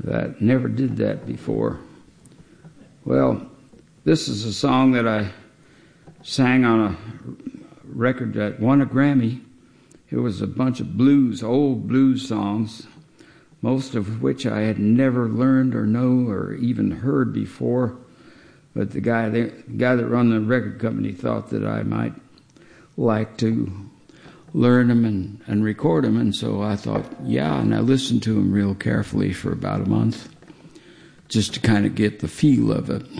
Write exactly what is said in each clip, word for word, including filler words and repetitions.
that never did that before. Well, this is a song that I sang on a record that won a Grammy. It was a bunch of blues, old blues songs, most of which I had never learned or know or even heard before. But the guy, the guy that run the record company thought that I might like to learn them and, and record them. And so I thought, yeah, and I listened to them real carefully for about a month just to kind of get the feel of it.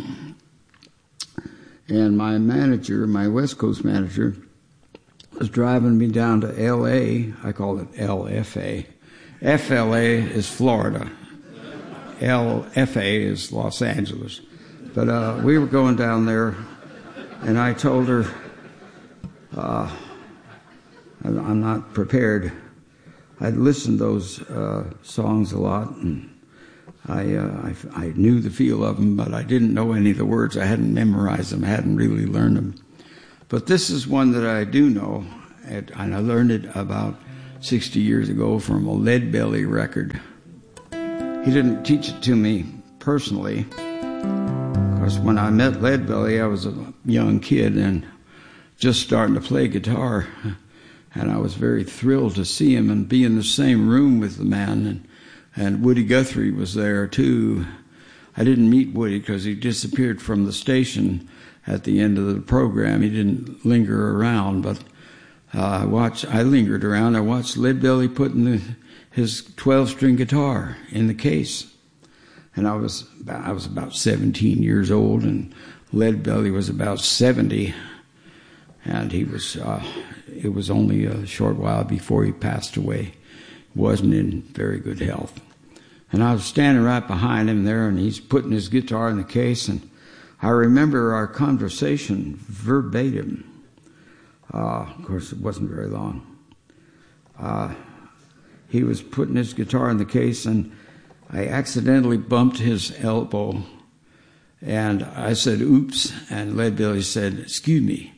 And my manager, my West Coast manager, was driving me down to L A. I call it L F A. F L A is Florida. L F A is Los Angeles. But uh, we were going down there, and I told her, uh, I'm not prepared. I'd listened to those uh, songs a lot, and I, uh, I I knew the feel of them, but I didn't know any of the words. I hadn't memorized them, hadn't really learned them. But this is one that I do know, and I learned it about sixty years ago from a Lead Belly record. He didn't teach it to me personally. Of course, when I met Lead Belly, I was a young kid and just starting to play guitar. And I was very thrilled to see him and be in the same room with the man. And, and Woody Guthrie was there, too. I didn't meet Woody because he disappeared from the station at the end of the program. He didn't linger around, but uh, I watched. I lingered around. I watched Lead Belly putting the, his twelve-string guitar in the case. And I was about, I was about seventeen years old, and Lead Belly was about seventy. And he was, uh, it was only a short while before he passed away. He wasn't in very good health. And I was standing right behind him there, and he's putting his guitar in the case. And I remember our conversation verbatim. Uh, of course, it wasn't very long. Uh, he was putting his guitar in the case, and I accidentally bumped his elbow. And I said, oops. And Lead Belly said, excuse me.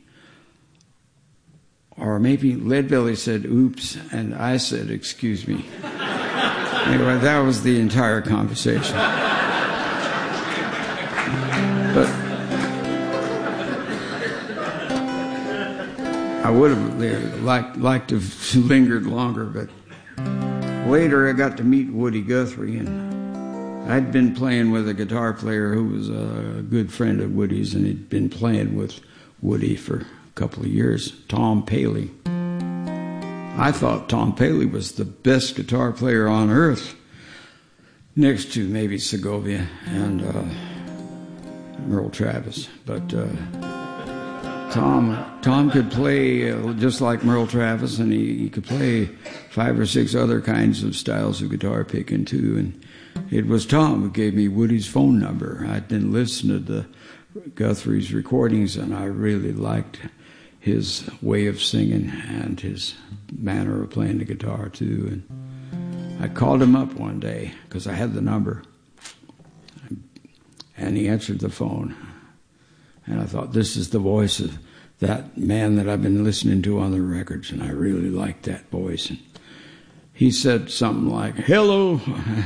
Or maybe Lead Belly said, oops, and I said, excuse me. Anyway, that was the entire conversation. But I would have liked, liked to have lingered longer, but later I got to meet Woody Guthrie, and I'd been playing with a guitar player who was a good friend of Woody's, and he'd been playing with Woody for couple of years, Tom Paley. I thought Tom Paley was the best guitar player on earth, next to maybe Segovia and uh, Merle Travis. But uh, Tom Tom could play uh, just like Merle Travis, and he, he could play five or six other kinds of styles of guitar picking too. And it was Tom who gave me Woody's phone number. I'd been listening to the Guthrie's recordings, and I really liked his way of singing and his manner of playing the guitar too. And I called him up one day because I had the number, and he answered the phone. And I thought, this is the voice of that man that I've been listening to on the records, and I really liked that voice. And he said something like, hello.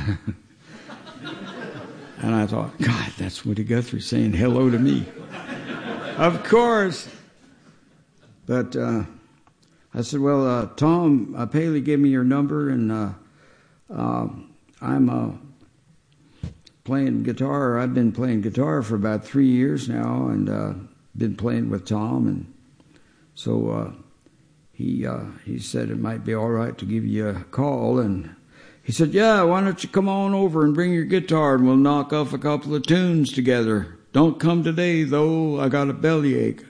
And I thought, God, that's Woody Guthrie saying hello to me. Of course. But uh, I said, well, uh, Tom uh, Paley gave me your number, and uh, uh, I'm uh, playing guitar. I've been playing guitar for about three years now, and uh, been playing with Tom. And so uh, he uh, he said it might be all right to give you a call. And he said, yeah, why don't you come on over and bring your guitar, and we'll knock off a couple of tunes together. Don't come today, though. I got a bellyache.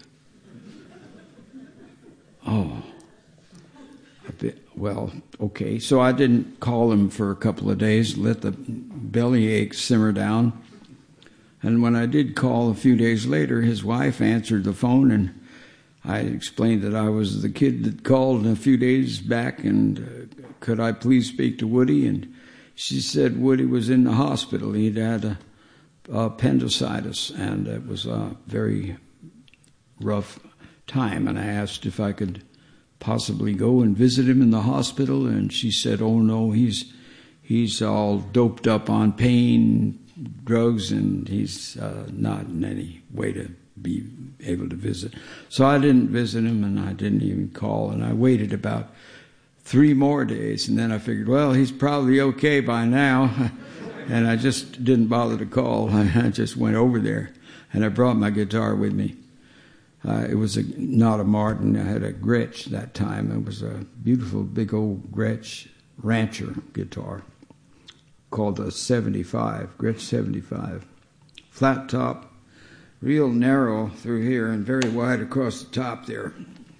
Oh, a bit, well, okay. So I didn't call him for a couple of days, let the bellyache simmer down. And when I did call a few days later, his wife answered the phone, and I explained that I was the kid that called a few days back, and uh, could I please speak to Woody? And she said Woody was in the hospital. He'd had a, a appendicitis, and it was a very rough time, and I asked if I could possibly go and visit him in the hospital, and she said, oh no, he's he's all doped up on pain, drugs, and he's uh, not in any way to be able to visit. So I didn't visit him, and I didn't even call, and I waited about three more days, and then I figured, well, he's probably okay by now, and I just didn't bother to call. I just went over there, and I brought my guitar with me. Uh, it was a, not a Martin. I had a Gretsch that time. It was a beautiful, big old Gretsch Rancher guitar called the seventy-five, Gretsch seventy-five. Flat top, real narrow through here and very wide across the top there.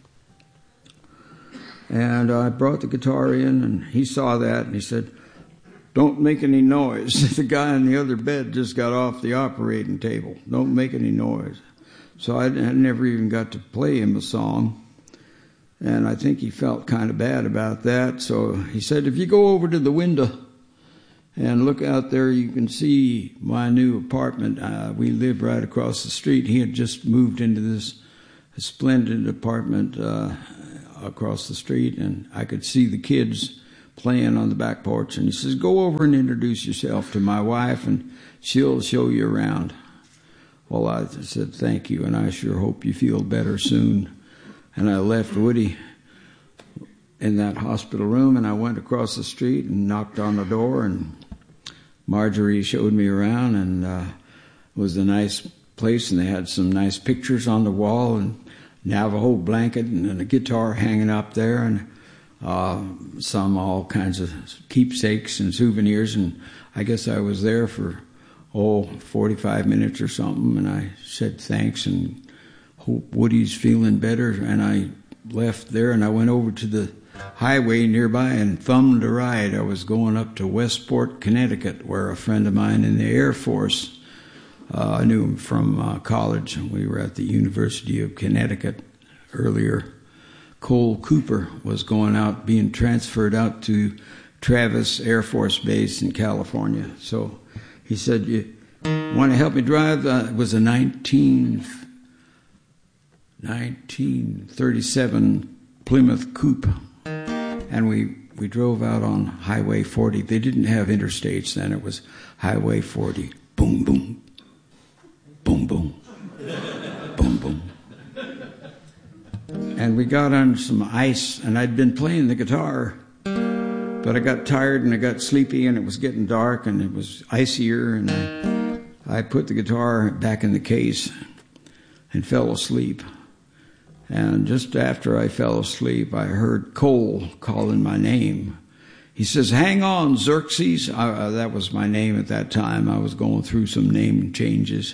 And I brought the guitar in, and he saw that, and he said, "Don't make any noise." The guy on the other bed just got off the operating table. Don't make any noise. So I, I never even got to play him a song. And I think he felt kind of bad about that. So he said, "If you go over to the window and look out there, you can see my new apartment." Uh, we lived right across the street. He had just moved into this splendid apartment uh, across the street, and I could see the kids playing on the back porch. And he says, "Go over and introduce yourself to my wife, and she'll show you around." Well, I said, "Thank you, and I sure hope you feel better soon." And I left Woody in that hospital room, and I went across the street and knocked on the door, and Marjorie showed me around, and uh, it was a nice place, and they had some nice pictures on the wall, and Navajo blanket, and, and a guitar hanging up there, and uh, some all kinds of keepsakes and souvenirs. And I guess I was there for oh, forty-five minutes or something, and I said thanks and hope Woody's feeling better, and I left there, and I went over to the highway nearby and thumbed a ride. I was going up to Westport, Connecticut, where a friend of mine in the Air Force, uh, I knew him from uh, college. We were at the University of Connecticut earlier. Cole Cooper was going out, being transferred out to Travis Air Force Base in California. So he said, "You want to help me drive?" Uh, it was a nineteen thirty-seven Plymouth Coupe. And we, we drove out on Highway forty. They didn't have interstates then. It was Highway forty. Boom, boom. Boom, boom. Boom, boom. And we got on some ice, and I'd been playing the guitar, but I got tired and I got sleepy, and it was getting dark and it was icier, and I, I put the guitar back in the case and fell asleep. And just after I fell asleep, I heard Cole calling my name. He says, "Hang on, Xerxes." I, uh, that was my name at that time. I was going through some name changes.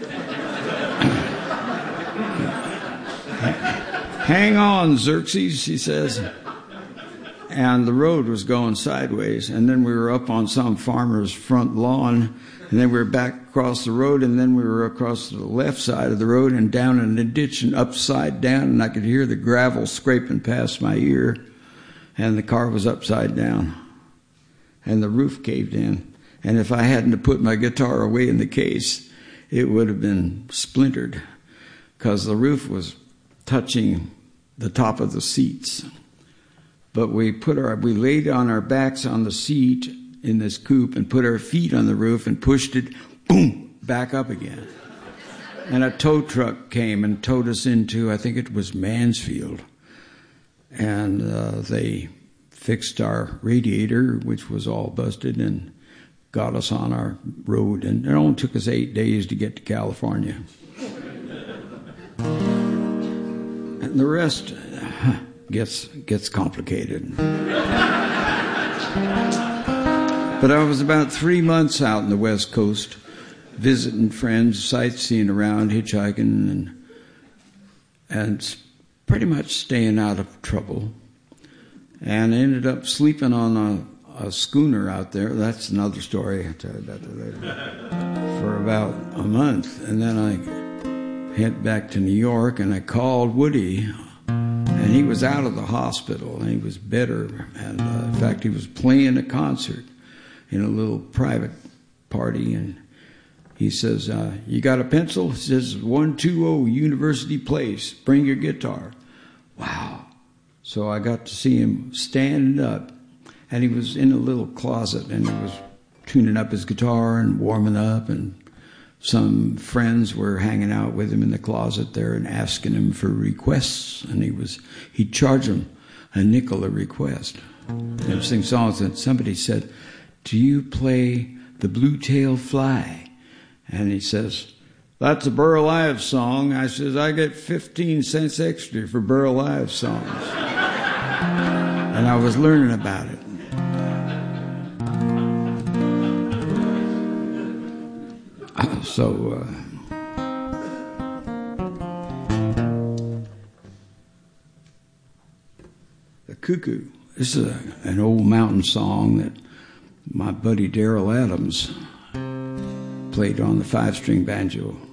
"Hang on, Xerxes," he says. And the road was going sideways, and then we were up on some farmer's front lawn, and then we were back across the road, and then we were across the left side of the road and down in a ditch and upside down, and I could hear the gravel scraping past my ear, and the car was upside down, and the roof caved in. And if I hadn't have put my guitar away in the case, it would have been splintered, because the roof was touching the top of the seats. But we put our, we laid on our backs on the seat in this coupe and put our feet on the roof and pushed it, boom, back up again. And a tow truck came and towed us into, I think it was Mansfield. And uh, they fixed our radiator, which was all busted, and got us on our road. And it only took us eight days to get to California. And the rest gets gets complicated. But I was about three months out in the West Coast, visiting friends, sightseeing around, hitchhiking, and and pretty much staying out of trouble. And I ended up sleeping on a, a schooner out there. That's another story. I'll tell you about that later. For about a month. And then I head back to New York, and I called Woody. And he was out of the hospital, and he was better. And uh, in fact, he was playing a concert in a little private party. And he says, uh, "You got a pencil?" He says, one two zero University Place. Bring your guitar. Wow. So I got to see him standing up and he was in a little closet, and he was tuning up his guitar and warming up, and some friends were hanging out with him in the closet there and asking him for requests, and he was he'd charge them a nickel a request. And sing songs, and somebody said, "Do you play the Blue Tail Fly?" And he says, "That's a Burl Ives song." I says, "I get fifteen cents extra for Burl Ives songs." And I was learning about it. So, uh, the Cuckoo. This is a, an old mountain song that my buddy Daryl Adams played on the five-string banjo